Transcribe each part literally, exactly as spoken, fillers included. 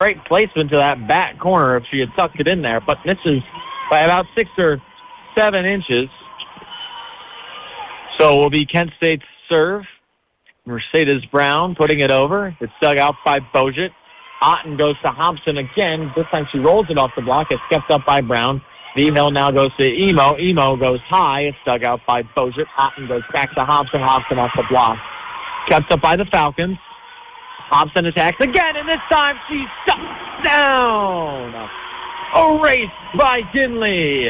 Great placement to that back corner if she had tucked it in there, but misses by about six or seven inches. So it will be Kent State's serve. Mercedes Brown putting it over. It's dug out by Bogut. Otten goes to Hobson again. This time she rolls it off the block. It's kept up by Brown. V-Hill now goes to Emo. Emo goes high. It's dug out by Bogut. Otten goes back to Hobson. Hobson off the block. Kept up by the Falcons. Hobson attacks again, and this time she's shut down. Erased by Ginley.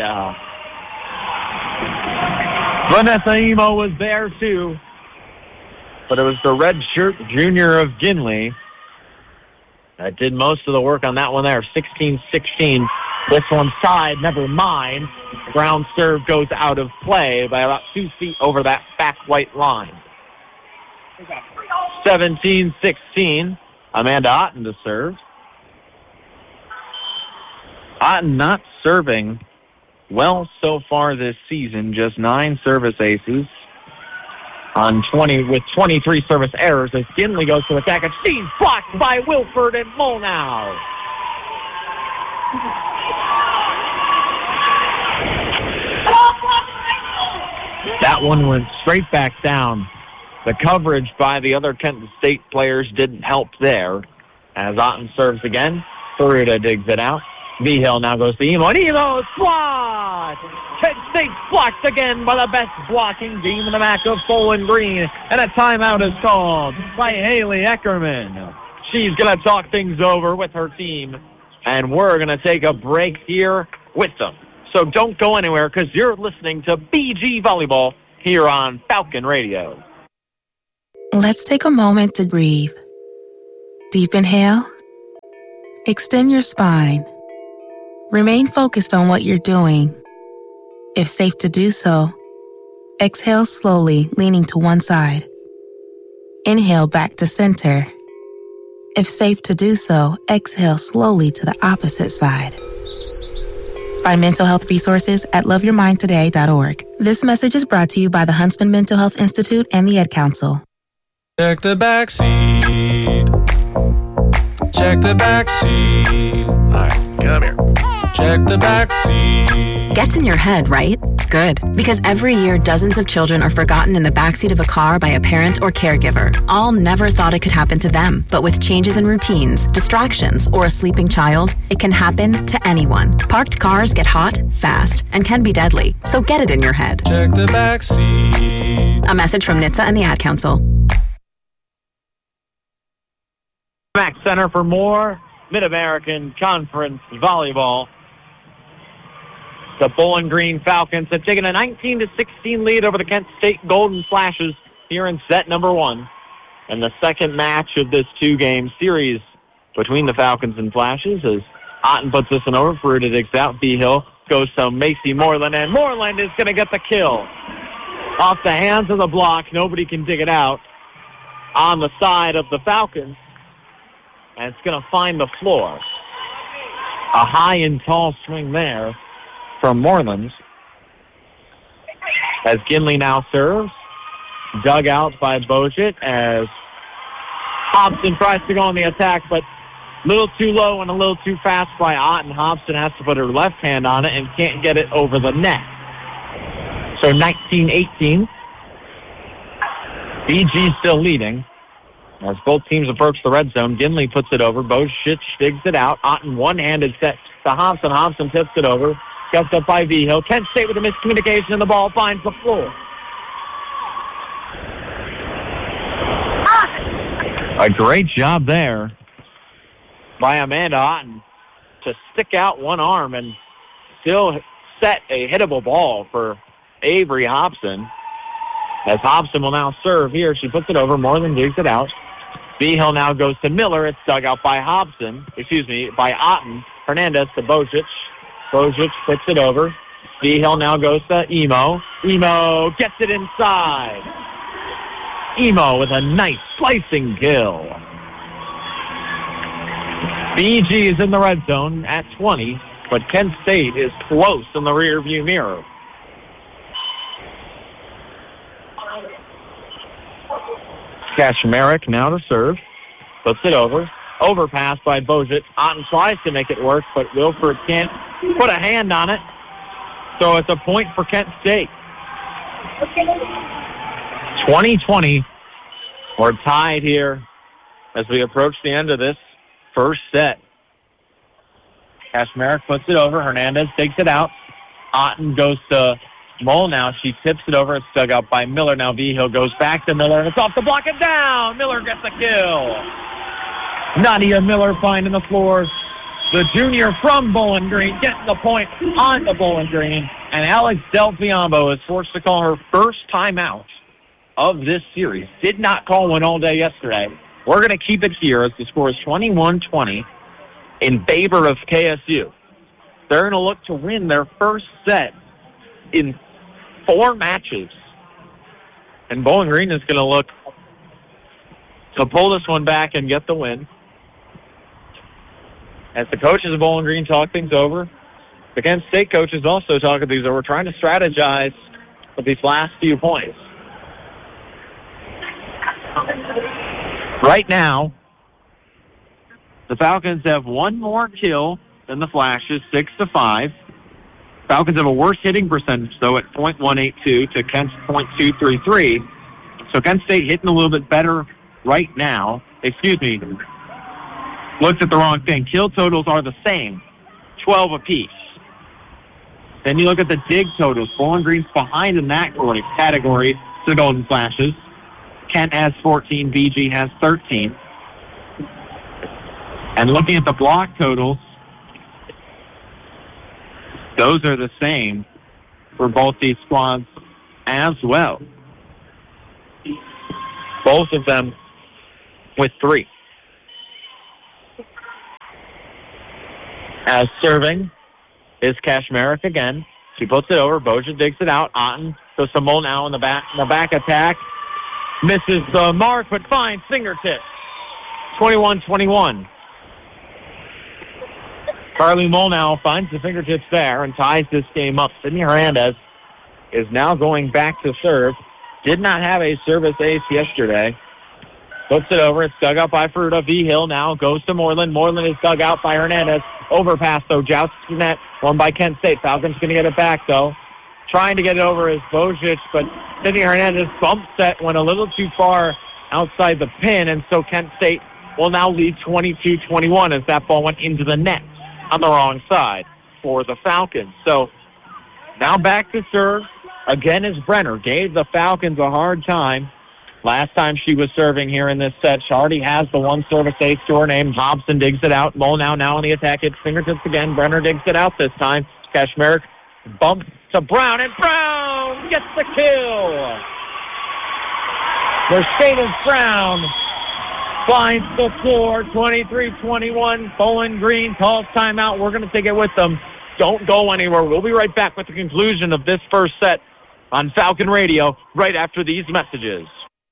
Vanessa Emo was there too, but it was the red shirt junior of Ginley that did most of the work on that one there. sixteen sixteen. This one side, never mind. Ground serve goes out of play by about two feet over that back white line. seventeen sixteen. Amanda Otten to serve. Otten not serving well so far this season. Just nine service aces on twenty with twenty-three service errors as Ginley goes to attack, and she's blocked by Wilford and Molnau. That one went straight back down. The coverage by the other Kent State players didn't help there. As Otten serves again, Ferruda digs it out. V-Hill now goes to Emo, and Emo is blocked! Kent State blocked again by the best blocking team in the M A C of Bowling Green, and a timeout is called by Haley Eckerman. She's going to talk things over with her team, and we're going to take a break here with them. So don't go anywhere, because you're listening to B G Volleyball here on Falcon Radio. Let's take a moment to breathe. Deep inhale. Extend your spine. Remain focused on what you're doing. If safe to do so, exhale slowly, leaning to one side. Inhale back to center. If safe to do so, exhale slowly to the opposite side. Find mental health resources at love your mind today dot org. This message is brought to you by the Huntsman Mental Health Institute and the Ad Council. Check the back seat. Check the back seat. All right, come here. Check the back seat. Gets in your head, right? Good. Because every year, dozens of children are forgotten in the backseat of a car by a parent or caregiver. All never thought it could happen to them. But with changes in routines, distractions, or a sleeping child, it can happen to anyone. Parked cars get hot, fast, and can be deadly. So get it in your head. Check the back seat. A message from N H T S A and the Ad Council. Back center for more Mid-American Conference Volleyball. The Bowling Green Falcons have taken a nineteen to sixteen lead over the Kent State Golden Flashes here in set number one. And the second match of this two-game series between the Falcons and Flashes as Otten puts this one over. Ferruda digs out. V-Hill goes to Macy Moreland, and Moreland is going to get the kill. Off the hands of the block. Nobody can dig it out on the side of the Falcons. And it's going to find the floor. A high and tall swing there from Moreland. As Ginley now serves. Dug out by Bogut as Hobson tries to go on the attack, but a little too low and a little too fast by Otten. Hobson has to put her left hand on it and can't get it over the net. So nineteen eighteen. B G still leading. As both teams approach the red zone, Ginley puts it over. Bogut digs it out. Otten one-handed set to Hobson. Hobson tips it over. Kept up by V-Hill. Kent State with a miscommunication, and the ball finds the floor. A great job there by Amanda Otten to stick out one arm and still set a hittable ball for Avery Hobson. As Hobson will now serve here. She puts it over. Moreland digs it out. V-Hill now goes to Miller. It's dug out by Hobson. Excuse me, by Otten. Hernandez to Bogut. Bogut puts it over. V-Hill now goes to Emo. Emo gets it inside. Emo with a nice slicing kill. B G is in the red zone at twenty, but Kent State is close in the rearview mirror. Kashmarek now to serve. Puts it over. Overpass by Bozic. Otten tries to make it work, but Wilford can't put a hand on it. So it's a point for Kent State. twenty twenty. We're tied here as we approach the end of this first set. Kashmarek puts it over. Hernandez takes it out. Otten goes to Mole now. She tips it over. It's dug out by Miller. Now Vigil goes back to Miller, and it's off the block and down. Miller gets a kill. Nadia Miller finding the floor. The junior from Bowling Green getting the point on the Bowling Green. And Alex Del Piombo is forced to call her first timeout of this series. Did not call one all day yesterday. We're going to keep it here as the score is twenty-one twenty in favor of K S U. They're going to look to win their first set in four matches. And Bowling Green is going to look to pull this one back and get the win. As the coaches of Bowling Green talk things over, the Kent State coaches also talk things over, trying to strategize with these last few points. Right now, the Falcons have one more kill than the Flashes, six to five. Falcons have a worse hitting percentage, though, at point one eight two to Kent's point two three three. So Kent State hitting a little bit better right now. Excuse me. Looked at the wrong thing. Kill totals are the same, twelve apiece. Then you look at the dig totals. Bowling Green's behind in that category to the Golden Flashes. Kent has fourteen. B G has thirteen. And looking at the block totals, those are the same for both these squads as well. Both of them with three. As serving is Kashmarek again. She puts it over. Bozic digs it out. Otten goes to Mole now in the back, in the back attack. Misses the mark, but finds fingertips. twenty-one twenty-one. Carly Mole now finds the fingertips there and ties this game up. Sydney Hernandez is now going back to serve. Did not have a service ace yesterday. Puts it over. It's dug out by Fruta. Vigil now goes to Moreland. Moreland is dug out by Hernandez. Overpass, though. Jousts to net. Won by Kent State. Falcons going to get it back, though. Trying to get it over is Bozic, but Sydney Hernandez bump set went a little too far outside the pin, and so Kent State will now lead twenty-two twenty-one as that ball went into the net on the wrong side for the Falcons. So now back to serve. Again is Brenner. Gave the Falcons a hard time last time she was serving here in this set. She already has the one service ace to her name. Hobson digs it out. Mole now, now on the attack. It's fingertips again. Brenner digs it out this time. Kashmarek bumps to Brown, and Brown gets the kill. Mercedes Brown finds the floor, twenty-three twenty-one. Bowling Green calls timeout. We're going to take it with them. Don't go anywhere. We'll be right back with the conclusion of this first set on Falcon Radio right after these messages.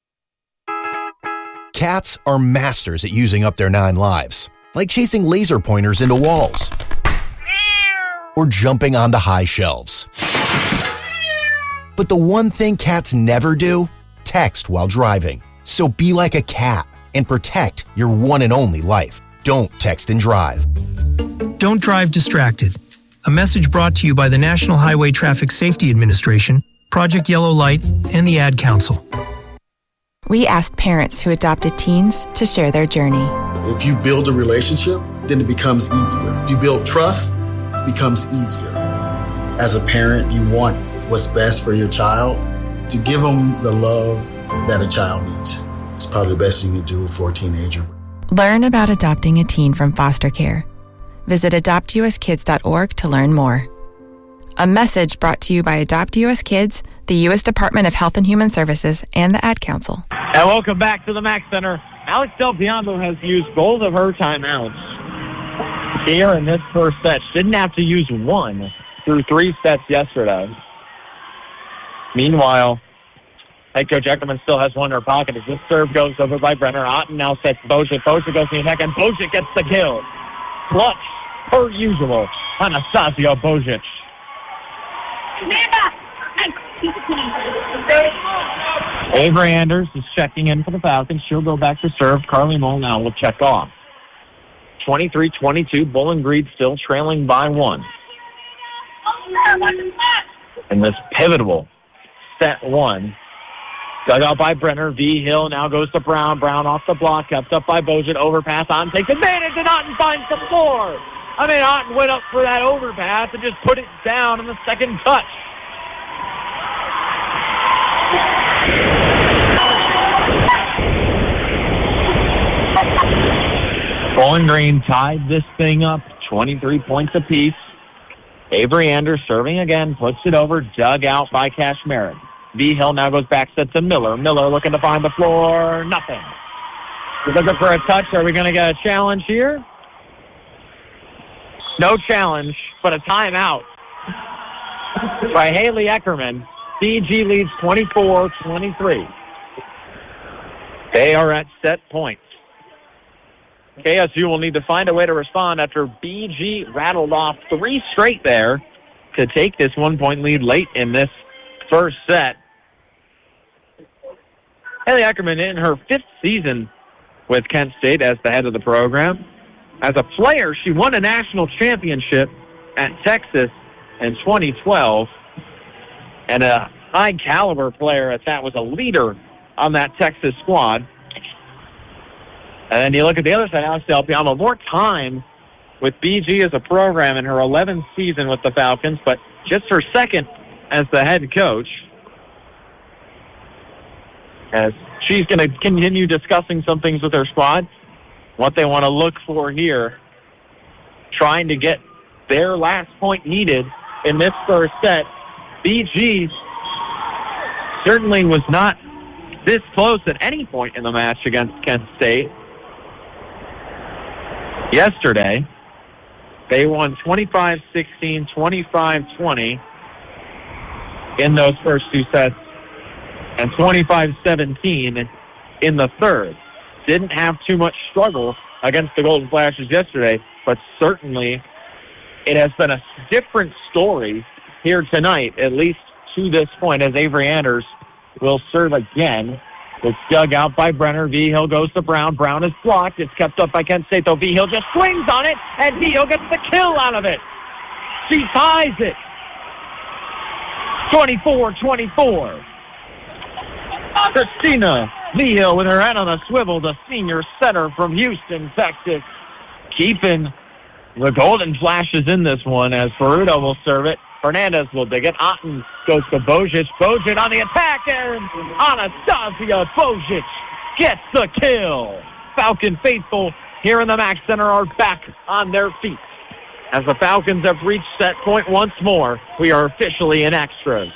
Cats are masters at using up their nine lives, like chasing laser pointers into walls or jumping onto high shelves. But the one thing cats never do? Text while driving. So be like a cat and protect your one and only life. Don't text and drive. Don't drive distracted. A message brought to you by the National Highway Traffic Safety Administration, Project Yellow Light, and the Ad Council. We asked parents who adopted teens to share their journey. If you build a relationship, then it becomes easier. If you build trust, it becomes easier. As a parent, you want what's best for your child. To give them the love that a child needs. It's probably the best you can do for a teenager. Learn about adopting a teen from foster care. Visit adopt u s kids dot org to learn more. A message brought to you by Adopt U S Kids, the U S Department of Health and Human Services, and the Ad Council. And welcome back to the Mac Center. Alex Del Piombo has used both of her timeouts here in this first set. She didn't have to use one through three sets yesterday. Meanwhile, head coach Eckerman still has one in her pocket as this serve goes over by Brenner. Otten now sets Bozic. Bozic goes to the attack, and Bozic gets the kill. Clutch, per usual, Anastasia Bozic. Avery Anders is checking in for the Falcons. She'll go back to serve. Carly Mole now will check off. twenty-three twenty-two. Bowling Green still trailing by one. In this pivotal set one. Dug out by Brenner. V. Hill now goes to Brown. Brown off the block. Kept up by Bogut. Overpass on. Takes advantage and Otten finds the floor. I mean, Otten went up for that overpass and just put it down in the second touch. Bowling Green tied this thing up, twenty-three points apiece. Avery Anders serving again, puts it over, dug out by Cash Merritt. V. Hill now goes back set to Miller. Miller looking to find the floor, nothing. We're looking for a touch. Are we going to get a challenge here? No challenge, but a timeout by Haley Eckerman. C G leads twenty-four twenty-three. They are at set points. K S U will need to find a way to respond after B G rattled off three straight there to take this one-point lead late in this first set. Haley Eckerman in her fifth season with Kent State as the head of the program. As a player, she won a national championship at Texas in twenty twelve. And a high-caliber player at that, was a leader on that Texas squad. And then you look at the other side, Alex Del Piamo, more time with B G as a program in her eleventh season with the Falcons, but just her second as the head coach. As she's going to continue discussing some things with her squad, what they want to look for here, trying to get their last point needed in this first set. B G certainly was not this close at any point in the match against Kent State. Yesterday, they won twenty-five sixteen, twenty-five twenty in those first two sets, and twenty-five seventeen in the third. Didn't have too much struggle against the Golden Flashes yesterday, but certainly it has been a different story here tonight, at least to this point, as Avery Anders will serve again. It's dug out by Brenner. V. Hill goes to Brown. Brown is blocked. It's kept up by Kent State, though. V. Hill just swings on it, and V. Hill gets the kill out of it. She ties it. twenty-four twenty-four. Christina V. Hill with her head on a swivel, the senior center from Houston, Texas, keeping the Golden Flashes in this one as Ferrudo will serve it. Fernandez will dig it. Otten goes to Bojic. Bojic on the attack, and Anastasia Bojic gets the kill. Falcon faithful here in the Mac Center are back on their feet. As the Falcons have reached set point once more, we are officially in extras.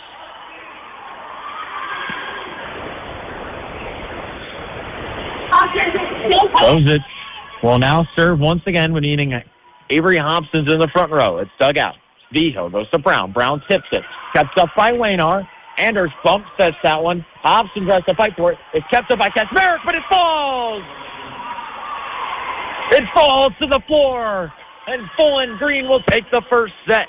Bojic will now serve once again when eating Avery Hobson's in the front row. It's dug out. V. Hill goes to Brown. Brown tips it. Kept up by Waynar. Anders bump sets that one. Hobson tries to fight for it. It's kept up by Kaczmarek, but it falls! It falls to the floor, and Bowling Green will take the first set.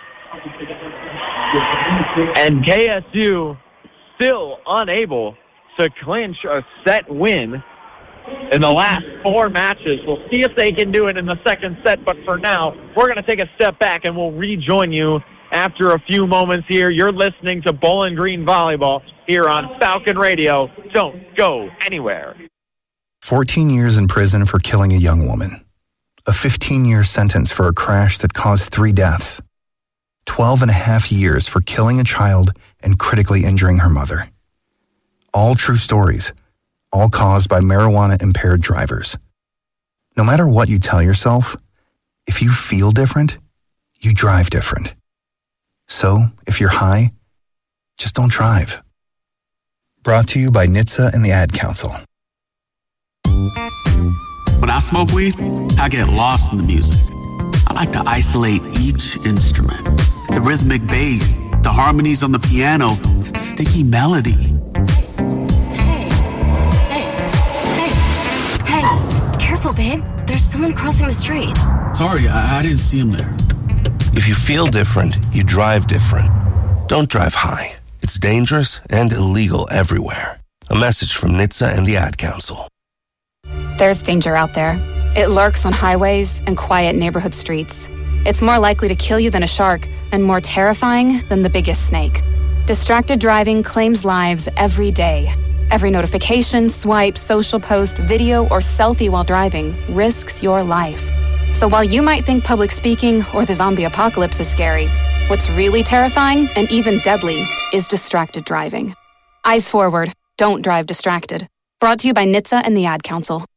And K S U still unable to clinch a set win in the last four matches. We'll see if they can do it in the second set, but for now, we're going to take a step back and we'll rejoin you after a few moments here. You're listening to Bowling Green Volleyball here on Falcon Radio. Don't go anywhere. fourteen years in prison for killing a young woman. A fifteen-year sentence for a crash that caused three deaths. twelve and a half years for killing a child and critically injuring her mother. All true stories. All caused by marijuana-impaired drivers. No matter what you tell yourself, if you feel different, you drive different. So, if you're high, just don't drive. Brought to you by N H T S A and the Ad Council. When I smoke weed, I get lost in the music. I like to isolate each instrument. The rhythmic bass, the harmonies on the piano, the sticky melody. Careful, babe. There's someone crossing the street. Sorry, I, I didn't see him there. If you feel different, you drive different. Don't drive high. It's dangerous and illegal everywhere. A message from N H T S A and the Ad Council. There's danger out there, It lurks on highways and quiet neighborhood streets. It's more likely to kill you than a shark and more terrifying than the biggest snake. Distracted driving claims lives every day. Every notification, swipe, social post, video, or selfie while driving risks your life. So while you might think public speaking or the zombie apocalypse is scary, what's really terrifying and even deadly is distracted driving. Eyes forward. Don't drive distracted. Brought to you by N H T S A and the Ad Council.